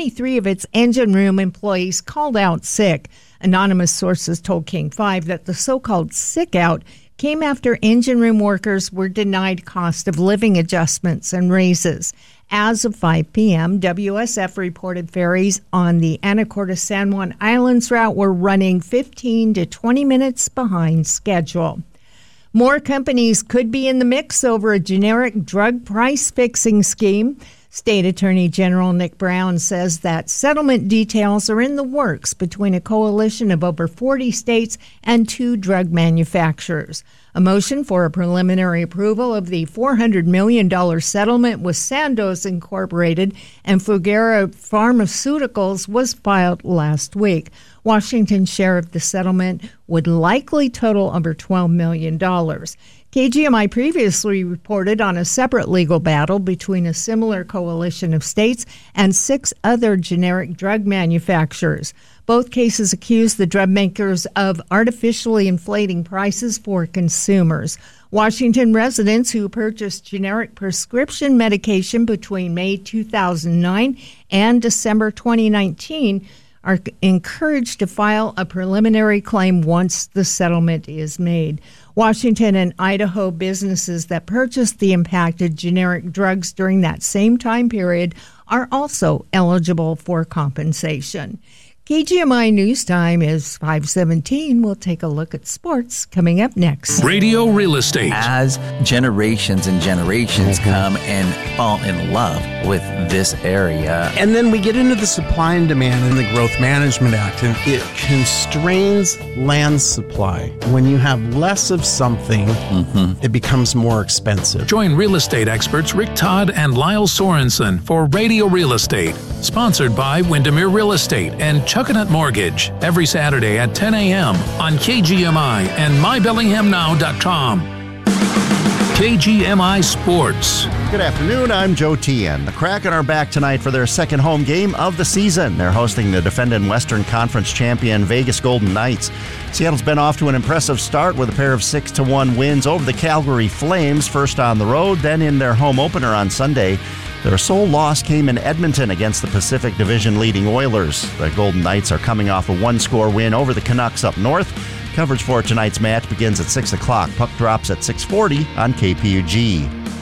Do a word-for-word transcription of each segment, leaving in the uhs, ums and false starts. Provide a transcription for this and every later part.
twenty-three of its engine room employees called out sick. Anonymous sources told King five that the so-called sick out came after engine room workers were denied cost of living adjustments and raises. As of five p.m., W S F reported ferries on the Anacortes San Juan Islands route were running fifteen to twenty minutes behind schedule. More companies could be in the mix over a generic drug price fixing scheme. State Attorney General Nick Brown says that settlement details are in the works between a coalition of over forty states and two drug manufacturers. A motion for a preliminary approval of the four hundred million dollars settlement with Sandoz Incorporated and Fugera Pharmaceuticals was filed last week. Washington's share of the settlement would likely total over twelve million dollars. K G M I previously reported on a separate legal battle between a similar coalition of states and six other generic drug manufacturers. Both cases accuse the drug makers of artificially inflating prices for consumers. Washington residents who purchased generic prescription medication between May two thousand nine and December twenty nineteen are encouraged to file a preliminary claim once the settlement is made. Washington and Idaho businesses that purchased the impacted generic drugs during that same time period are also eligible for compensation. K G M I News Time is five seventeen. We'll take a look at sports coming up next. Radio Real Estate. As generations and generations mm-hmm. come and fall in love with this area. And then we get into the supply and demand in the Growth Management Act, and it constrains land supply. When you have less of something, mm-hmm. it becomes more expensive. Join real estate experts Rick Todd and Lyle Sorensen for Radio Real Estate, sponsored by Windermere Real Estate and Chuckanut Mortgage, every Saturday at ten a.m. on K G M I and my bellingham now dot com. K G M I Sports. Good afternoon, I'm Joe Tien. The Kraken are back tonight for their second home game of the season. They're hosting the defending Western Conference champion Vegas Golden Knights. Seattle's been off to an impressive start with a pair of six to one wins over the Calgary Flames, first on the road, then in their home opener on Sunday. Their sole loss came in Edmonton against the Pacific Division leading Oilers. The Golden Knights are coming off a one-score win over the Canucks up north. Coverage for tonight's match begins at six o'clock. Puck drops at six forty on K P U G.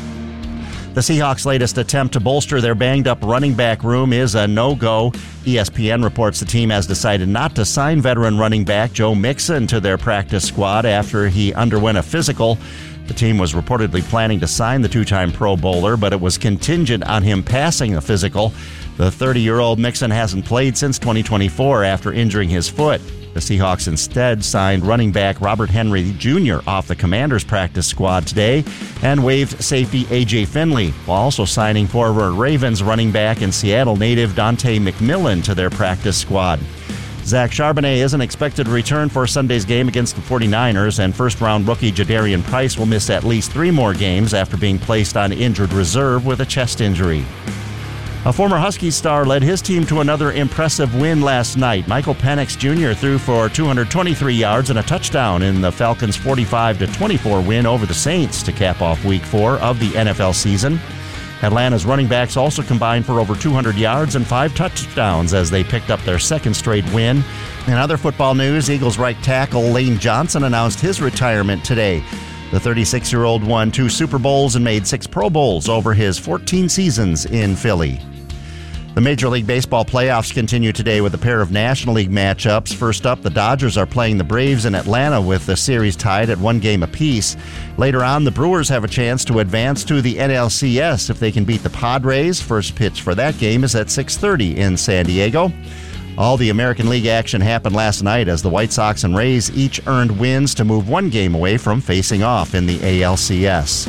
The Seahawks' latest attempt to bolster their banged-up running back room is a no-go. E S P N reports the team has decided not to sign veteran running back Joe Mixon to their practice squad after he underwent a physical. The team was reportedly planning to sign the two-time Pro Bowler, but it was contingent on him passing the physical. The thirty-year-old Mixon hasn't played since twenty twenty-four after injuring his foot. The Seahawks instead signed running back Robert Henry Junior off the Commanders' practice squad today and waived safety A J Finley, while also signing former Ravens running back and Seattle native Dante McMillan to their practice squad. Zach Charbonnet isn't expected to return for Sunday's game against the forty-niners, and first-round rookie Jadarian Price will miss at least three more games after being placed on injured reserve with a chest injury. A former Huskies star led his team to another impressive win last night. Michael Penix Junior threw for two hundred twenty-three yards and a touchdown in the Falcons' forty-five to twenty-four win over the Saints to cap off Week four of the N F L season. Atlanta's running backs also combined for over two hundred yards and five touchdowns as they picked up their second straight win. In other football news, Eagles right tackle Lane Johnson announced his retirement today. The thirty-six-year-old won two Super Bowls and made six Pro Bowls over his fourteen seasons in Philly. The Major League Baseball playoffs continue today with a pair of National League matchups. First up, the Dodgers are playing the Braves in Atlanta with the series tied at one game apiece. Later on, the Brewers have a chance to advance to the N L C S if they can beat the Padres. First pitch for that game is at six thirty in San Diego. All the American League action happened last night as the White Sox and Rays each earned wins to move one game away from facing off in the A L C S.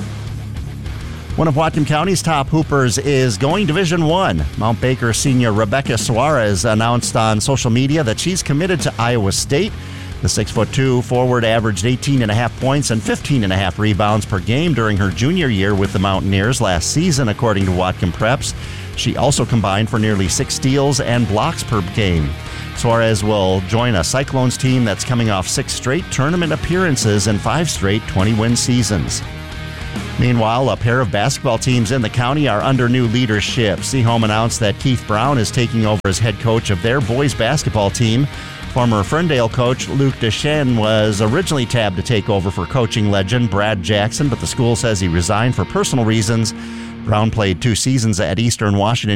One of Whatcom County's top hoopers is going Division One. Mount Baker senior Rebecca Suarez announced on social media that she's committed to Iowa State. The six foot two forward averaged eighteen and a half points and fifteen and a half rebounds per game during her junior year with the Mountaineers last season, according to Whatcom Preps. She also combined for nearly six steals and blocks per game. Suarez will join a Cyclones team that's coming off six straight tournament appearances and five straight twenty-win seasons. Meanwhile, a pair of basketball teams in the county are under new leadership. Seaholm announced that Keith Brown is taking over as head coach of their boys basketball team. Former Ferndale coach Luc Deschênes was originally tabbed to take over for coaching legend Brad Jackson, but the school says he resigned for personal reasons. Brown played two seasons at Eastern Washington